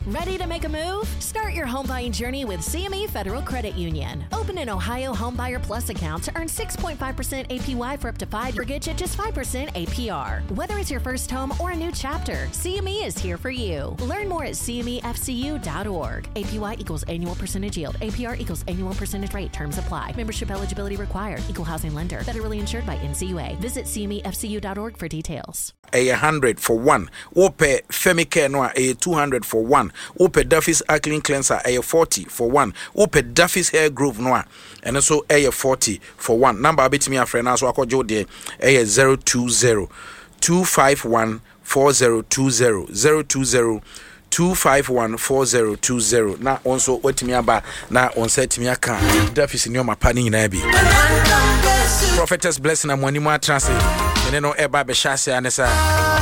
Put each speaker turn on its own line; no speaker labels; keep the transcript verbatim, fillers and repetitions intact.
Ready to make a move? Start your home buying journey with C M E Federal Credit Union. Open an Ohio Homebuyer Plus account to earn six point five percent A P Y for up to five mortgage at just five percent A P R. Whether it's your first home or a new chapter, C M E is here for you. Learn more at C M E F C U dot org. A P Y equals annual percentage yield. A P R equals annual percentage rate. Terms apply. Membership eligibility required. Equal housing lender. Federally insured by N C U A. Visit C M E F C U dot org for details.
A hundred for one. Ope Femicare Noir a two hundred for one. Ope Duffy's Acne Cleanser a forty for one. Ope Duffy's Hair Groove Noir and also a forty for one. Number bit me a friend as wako jode a zero two zero two five one four zero two zero zero two zero two five one four zero two zero. Na also what me aba na on set me aka Duffy's in your mapani na bi. Prophetess Blessing and money more translate. And no eba be shase anesa.